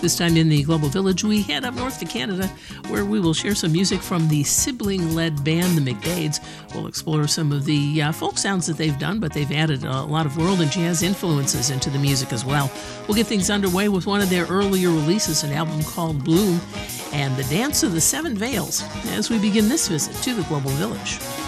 This time in the Global Village, we head up north to Canada, where we will share some music from the sibling-led band, the McDades. We'll explore some of the folk sounds that they've done, but they've added a lot of world and jazz influences into the music as well. We'll get things underway with one of their earlier releases, an album called Bloom, and the Dance of the Seven Veils, as we begin this visit to the Global Village.